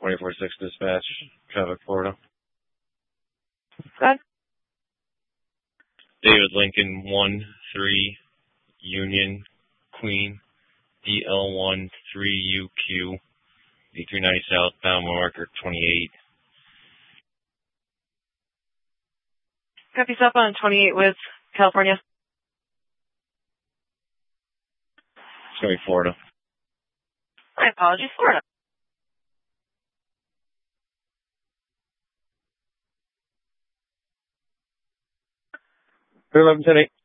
24/6 dispatch, traffic Florida. Good. David Lincoln 1-3 Union Queen DL1 3UQ D390 southbound marker 28. Copy southbound 28 with California. Sorry, Florida. My apologies, Florida. 11-10-8.